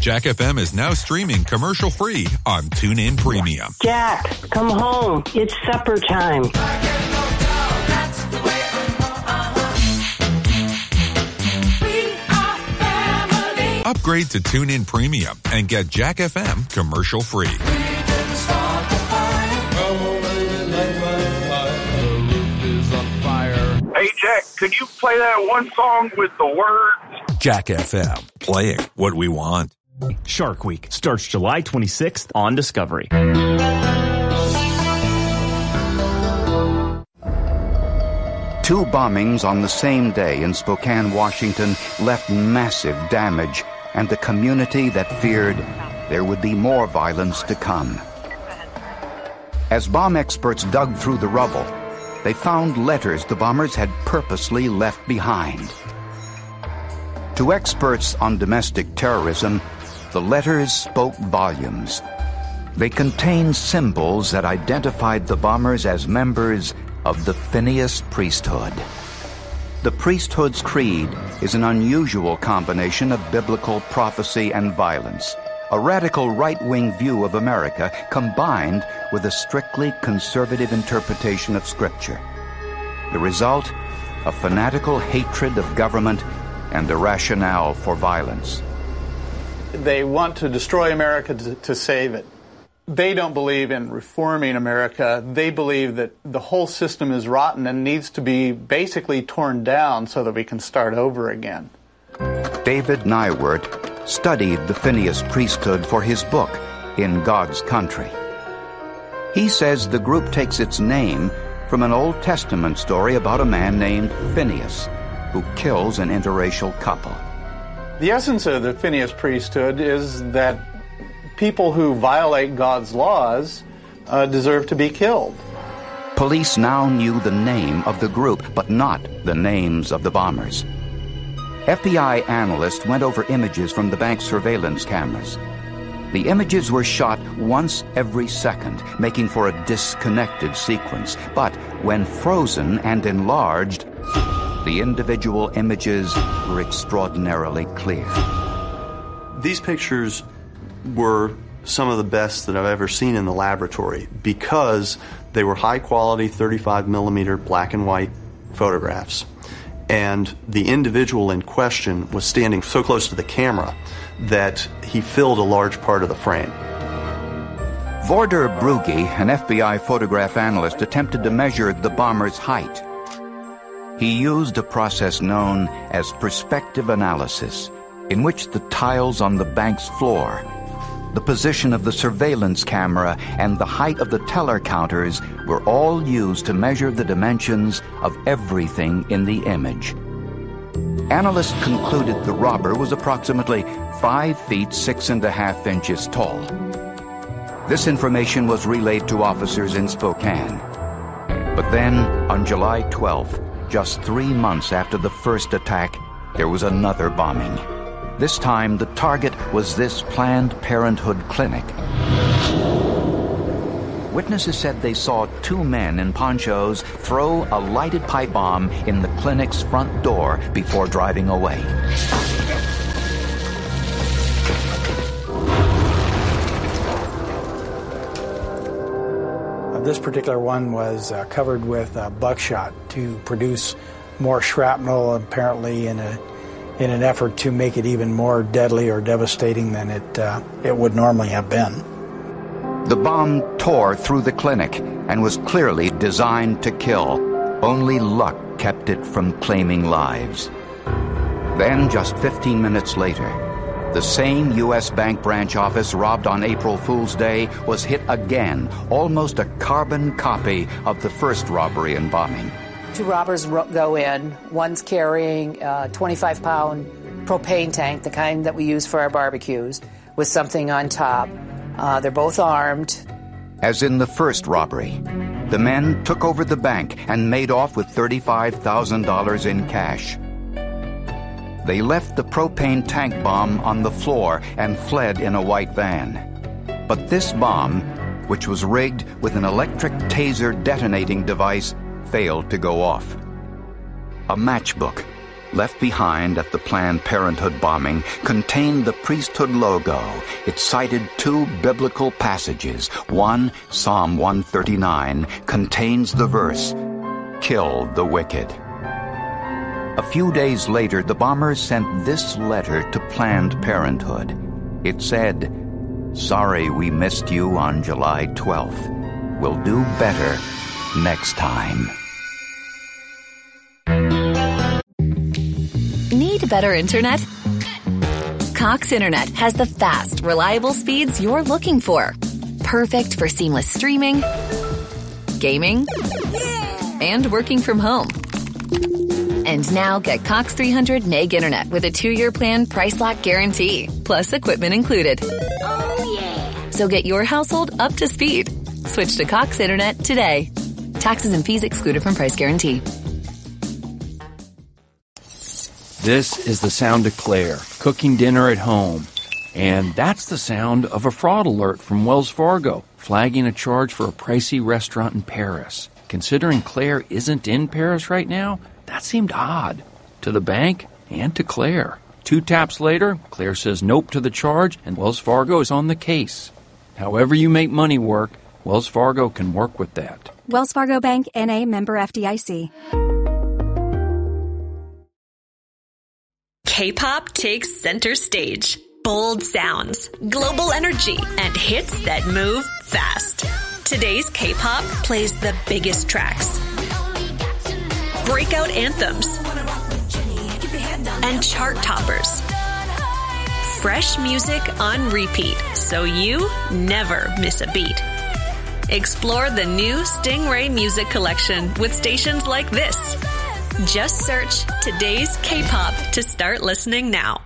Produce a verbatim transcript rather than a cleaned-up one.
Jack F M is now streaming commercial-free on TuneIn Premium. Jack, come home. It's supper time. Upgrade to TuneIn Premium and get Jack F M commercial-free. Hey, Jack, could you play that one song with the words? Jack F M, playing what we want. Shark Week starts July twenty-sixth on Discovery. Two bombings on the same day in Spokane, Washington left massive damage and a community that feared there would be more violence to come. As bomb experts dug through the rubble, they found letters the bombers had purposely left behind. To experts on domestic terrorism, the letters spoke volumes. They contained symbols that identified the bombers as members of the Phineas priesthood. The priesthood's creed is an unusual combination of biblical prophecy and violence, a radical right-wing view of America combined with a strictly conservative interpretation of Scripture. The result, a fanatical hatred of government and a rationale for violence. They want to destroy America to, to save it. They don't believe in reforming America. They believe that the whole system is rotten and needs to be basically torn down so that we can start over again. David Nywert studied the Phineas priesthood for his book, In God's Country. He says the group takes its name from an Old Testament story about a man named Phineas, who kills an interracial couple. The essence of the Phineas priesthood is that people who violate God's laws uh, deserve to be killed. Police now knew the name of the group, but not the names of the bombers. F B I analysts went over images from the bank's surveillance cameras. The images were shot once every second, making for a disconnected sequence. But when frozen and enlarged, the individual images were extraordinarily clear. These pictures were some of the best that I've ever seen in the laboratory because they were high-quality thirty-five millimeter black and white photographs. And the individual in question was standing so close to the camera that he filled a large part of the frame. Vorder Brugge, an F B I photograph analyst, attempted to measure the bomber's height. He used a process known as perspective analysis, in which the tiles on the bank's floor, the position of the surveillance camera, and the height of the teller counters were all used to measure the dimensions of everything in the image. Analysts concluded the robber was approximately five feet six and a half inches tall. This information was relayed to officers in Spokane. But then, on July twelfth, just three months after the first attack, there was another bombing. This time, the target was this Planned Parenthood clinic. Witnesses said they saw two men in ponchos throw a lighted pipe bomb in the clinic's front door before driving away. This particular one was uh, covered with uh, buckshot to produce more shrapnel, apparently in a in an effort to make it even more deadly or devastating than it uh, it would normally have been. The bomb tore through the clinic and was clearly designed to kill. Only luck kept it from claiming lives. Then, just fifteen minutes later, the same U S bank branch office robbed on April Fool's Day was hit again, almost a carbon copy of the first robbery and bombing. Two robbers ro- go in. One's carrying a twenty-five pound propane tank, the kind that we use for our barbecues, with something on top. Uh, they're both armed. As in the first robbery, the men took over the bank and made off with thirty-five thousand dollars in cash. They left the propane tank bomb on the floor and fled in a white van. But this bomb, which was rigged with an electric taser detonating device, failed to go off. A matchbook, left behind at the Planned Parenthood bombing contained the priesthood logo. It cited two biblical passages. One, Psalm one thirty-nine, contains the verse, "Kill the wicked." A few days later, the bombers sent this letter to Planned Parenthood. It said, "Sorry we missed you on July twelfth. We'll do better next time." Need better internet? Cox Internet has the fast, reliable speeds you're looking for. Perfect for seamless streaming, gaming, and working from home. And now get Cox three hundred meg internet with a two-year plan price lock guarantee, plus equipment included. Oh, yeah. So get your household up to speed. Switch to Cox Internet today. Taxes and fees excluded from price guarantee. This is the sound of Claire, cooking dinner at home. And that's the sound of a fraud alert from Wells Fargo, flagging a charge for a pricey restaurant in Paris. Considering Claire isn't in Paris right now, that seemed odd. To the bank and to Claire. Two taps later, Claire says nope to the charge, and Wells Fargo is on the case. However you make money work, Wells Fargo can work with that. Wells Fargo Bank, N A, member F D I C. K-pop takes center stage. Bold sounds, global energy, and hits that move fast. Today's K-pop plays the biggest tracks, breakout anthems, and chart toppers. Fresh music on repeat, so you never miss a beat. Explore the new Stingray Music Collection with stations like this. Just search Today's K-pop to start listening now.